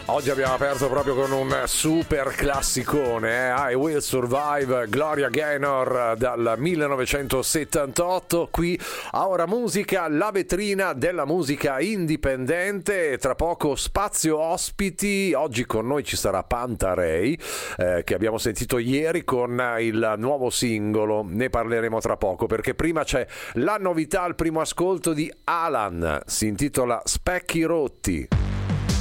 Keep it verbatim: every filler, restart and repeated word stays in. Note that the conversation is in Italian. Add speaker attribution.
Speaker 1: Oggi abbiamo aperto proprio con un super classicone, eh? I Will Survive, Gloria Gaynor dal millenovecentosettantotto, qui a Ora Musica, la vetrina della musica indipendente. Tra poco spazio ospiti, oggi con noi ci sarà Pantarei, eh, che abbiamo sentito ieri con il nuovo singolo, ne parleremo tra poco perché prima c'è la novità, il primo ascolto di Alan, si intitola Specchi Rotti.